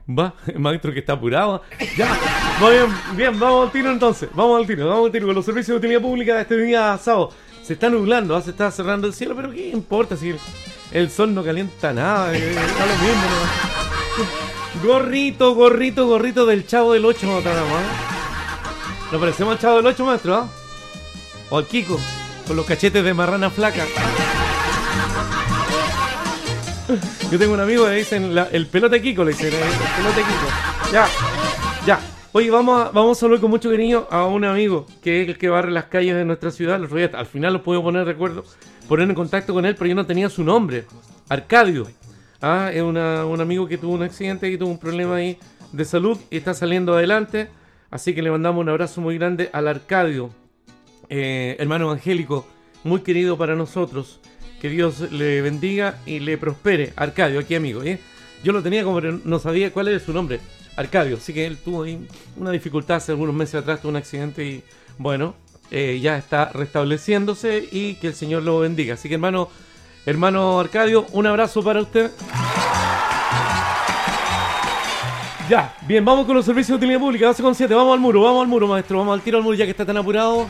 Va, el maestro que está apurado. Ya, muy bien, bien, vamos al tiro entonces. Vamos al tiro con los servicios de utilidad pública de este día sábado. Se está nublando, se está cerrando el cielo, pero ¿qué importa si el sol no calienta nada? Da lo mismo, ¿no? Gorrito del Chavo del 8, ¿no? ¿Nos parecemos al Chavo del 8, maestro? ¿Ah? O al Kiko, con los cachetes de marrana flaca. Yo tengo un amigo que le dicen el pelote Kiko, le dicen, el pelote Kiko. Ya. Oye, vamos a saludar con mucho cariño a un amigo que es el que barre las calles de nuestra ciudad. Los días, al final los puedo poner en contacto con él, pero yo no tenía su nombre. Arcadio. Es un amigo que tuvo un accidente, que tuvo un problema ahí de salud y está saliendo adelante. Así que le mandamos un abrazo muy grande al Arcadio, hermano evangélico, muy querido para nosotros. Que Dios le bendiga y le prospere. Arcadio, aquí amigo, Yo lo tenía como pero no sabía cuál era su nombre. Arcadio, así que él tuvo ahí una dificultad hace algunos meses atrás, tuvo un accidente y bueno, ya está restableciéndose y que el Señor lo bendiga. Así que hermano Arcadio, un abrazo para usted. Ya, bien, vamos con los servicios de utilidad pública, 12:07, vamos al muro, maestro, vamos al tiro al muro ya que está tan apurado.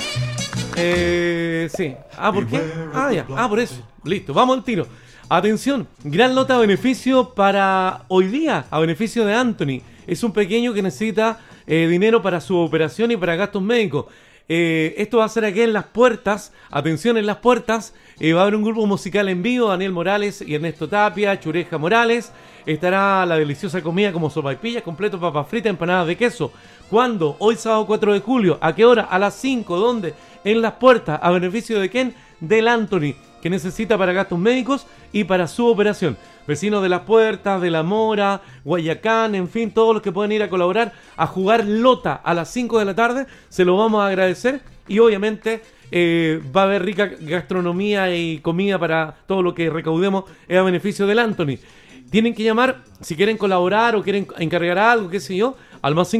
Sí. ¿Por qué? Ya. Por eso. Listo, vamos al tiro. Atención, gran nota a beneficio para hoy día, a beneficio de Anthony. Es un pequeño que necesita dinero para su operación y para gastos médicos. Esto va a ser aquí en Las Puertas. Atención, en Las Puertas va a haber un grupo musical en vivo, Daniel Morales y Ernesto Tapia, Chureja Morales. Estará la deliciosa comida como sopaipillas, completo, papas fritas, empanadas de queso. ¿Cuándo? Hoy sábado 4 de julio. ¿A qué hora? A las 5. ¿Dónde? En Las Puertas. ¿A beneficio de quién? Del Anthony, que necesita para gastos médicos y para su operación. Vecinos de Las Puertas, de La Mora, Guayacán, en fin, todos los que pueden ir a colaborar a jugar lota a las 5 de la tarde, se lo vamos a agradecer y obviamente va a haber rica gastronomía y comida para todo lo que recaudemos a beneficio del Anthony. Tienen que llamar si quieren colaborar o quieren encargar algo, qué sé yo, al más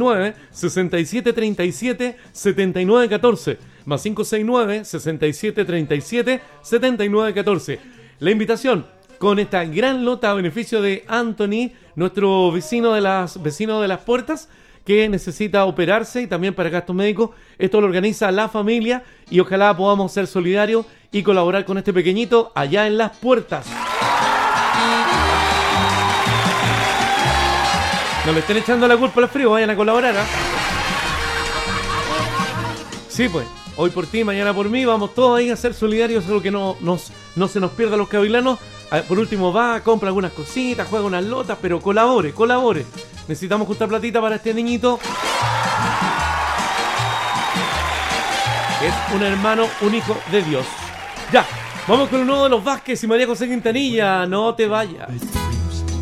569-6737-7914. Más 569-6737-7914. La invitación con esta gran nota a beneficio de Anthony, nuestro vecino de las Puertas, que necesita operarse y también para gastos médicos. Esto lo organiza la familia y ojalá podamos ser solidarios y colaborar con este pequeñito allá en Las Puertas. No le estén echando la culpa al frío, vayan a colaborar, Sí, pues, hoy por ti, mañana por mí, vamos todos ahí a ser solidarios, algo que no se nos pierda a los cavilanos. Por último, compra algunas cositas, juega unas lotas, pero colabore. Necesitamos juntar platita para este niñito. Es un hermano, un hijo de Dios. Ya, vamos con uno de los Vázquez y María José Quintanilla, no te vayas.